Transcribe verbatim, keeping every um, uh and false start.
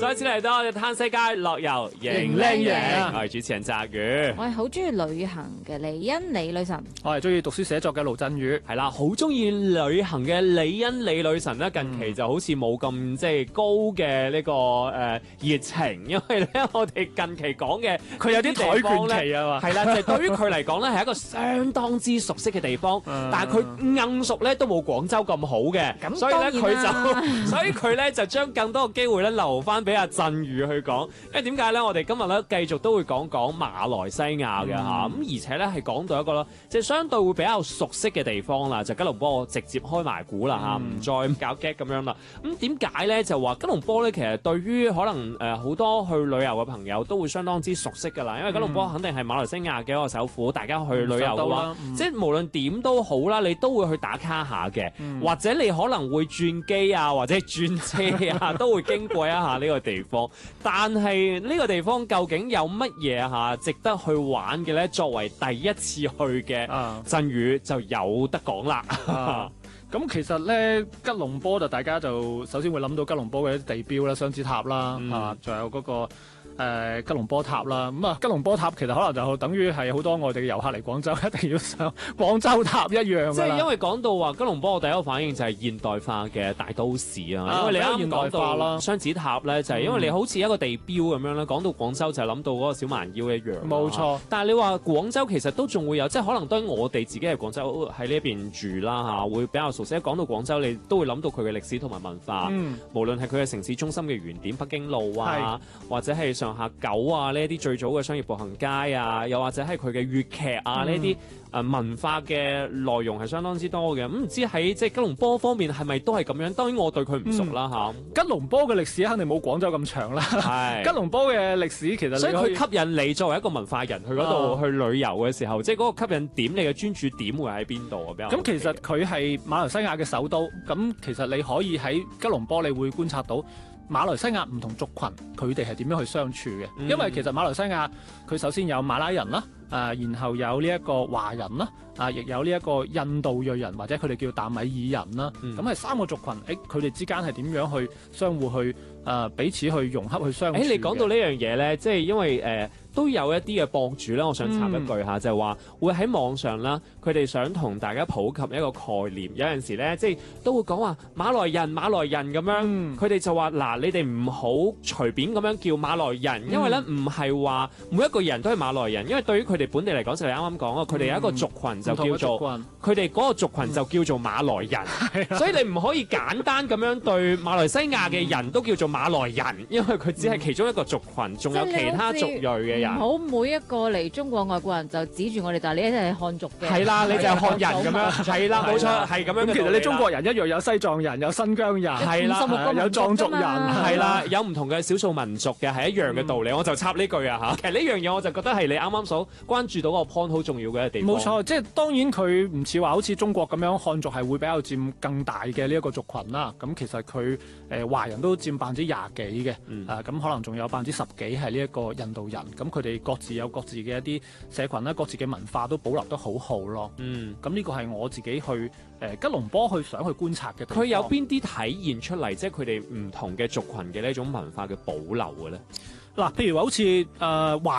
再次嚟到我哋嘆世界樂遊迎靚贏，我係主持人澤宇， 我係好中意旅行嘅李欣李女神， 我係中意讀書寫作嘅盧振宇， 係啦，好中意旅行嘅李欣李女神咧，近期就好似冇咁即係高嘅呢個誒熱情，因為咧我哋近期講嘅佢有啲跆拳期啊嘛， 係啦，就係對於佢嚟講咧係一個相當之熟悉嘅地方，但係佢硬熟咧都冇廣州咁好嘅，咁所以咧佢就所以佢咧就將更多嘅機會咧留翻俾阿振宇去講，因為點解咧？我哋今日咧繼續都會講講馬來西亞嘅嚇，咁、嗯、而且咧係講到一個咯，即係相對會比較熟悉嘅地方啦，就吉隆坡直接開埋估啦嚇，唔、嗯、再搞 gag 咁樣啦。咁點解咧？就話吉隆坡咧，其實對於可能誒好、呃、多去旅遊嘅朋友都會相當之熟悉㗎啦，因為吉隆坡肯定係馬來西亞嘅一個首府，大家去旅遊嘅話，嗯、即係無論點都好啦，你都會去打卡下嘅，嗯、或者你可能會轉機啊，或者轉車啊，都會經過一下呢個地方。但係呢個地方究竟有乜嘢嚇值得去玩嘅咧？作為第一次去嘅振宇就有得講啦。 咁、啊、其實咧，吉隆坡就大家就首先會諗到吉隆坡嘅地標啦，雙子塔啦，嚇、嗯，仲、啊、有嗰、那個。誒、呃、吉隆坡塔啦，咁、嗯、啊吉隆坡塔其實可能就等於係好多外地嘅遊客嚟廣州一定要上廣州塔一樣。即係因為講到話吉隆坡，我第一個反應就係現代化嘅大都市啊，因為你啱啱講到雙子塔咧，就係、是、因為你好似一個地標咁樣咧，講到廣州就係諗到嗰個小蠻腰一樣。冇錯，但係你話廣州其實都仲會有，即係可能當我哋自己係廣州喺呢一邊住啦嚇，會比較熟悉。講到廣州，你都會諗到佢嘅歷史同埋文化，嗯、無論係佢嘅城市中心嘅原點北京路啊，或者係上下九啊，呢一啲最早嘅商業步行街啊，又或者係佢嘅粵劇啊，呢啲誒文化嘅內容係相當之多嘅。咁、嗯、唔知喺即係吉隆坡方面係咪都係咁樣？當然我對佢唔熟啦嚇、嗯。 吉隆坡嘅歷史肯定冇廣州咁長啦。係吉隆坡嘅歷史其實所以佢吸引你作為一個文化人去嗰度去旅遊嘅時候，啊、即係嗰個吸引點，你嘅專注點會喺邊度啊？比較咁其實佢係馬來西亞嘅首都，咁其實你可以喺吉隆坡，你會觀察到馬來西亞唔同族群佢哋係點樣去相處嘅，嗯、因為其實馬來西亞佢首先有馬拉人啦，誒、呃，然後有呢一個華人啦，啊、呃，亦有呢一個印度裔人或者佢哋叫達米爾人啦，咁係、嗯、三個族群，誒，佢哋之間係點樣去相互去誒、呃、彼此去融洽去相處？誒， 你講到呢樣嘢咧，即係因為誒。呃都有一啲嘅博主咧，我想插一句嚇，嗯、就係話會喺網上啦，佢哋想同大家普及一個概念。有陣時咧，即係都會講話馬來人、馬來人咁樣，佢哋、嗯、就話嗱，你哋唔好隨便咁樣叫馬來人，嗯、因為咧唔係話每一個人都係馬來人，因為對於佢哋本地嚟講，就係啱啱講啊，佢哋有一個族群就叫做佢哋嗰個族群就叫做馬來人，嗯、所以你唔可以簡單咁樣對馬來西亞嘅人都叫做馬來人，因為佢只係其中一個族群，仲有其他族裔嘅。 唔好每一個嚟中國外國人就指住我哋，但係你一定係漢族嘅。 係啦，你就係漢人咁樣。係啦，冇錯，係咁樣嘅。 其實你中國人一樣有西藏人、有新疆人，係啦，有藏族人， 係啦，有唔同嘅少數民族嘅，係一樣嘅道理。我就插呢句啊嚇。其實呢樣嘢我就覺得係你啱啱所關注到個 point 好重要嘅一個地方。 冇錯，即係當然佢唔似話好似中國咁樣，漢族係會比較佔更大嘅呢一個族群啦。咁其實佢誒華人都佔百分之廿幾嘅，啊咁可能仲有百分之十幾係呢一個印度人。咁佢哋各自有各自嘅一啲社群啦，各自嘅文化都保留得好好咯。嗯，咁呢個係我自己去誒、呃、吉隆坡去想去觀察嘅地方。 佢有邊啲體現出嚟，即係佢哋唔同嘅族群嘅呢一種文化嘅保留嘅咧？ 嗱，譬如話好似誒華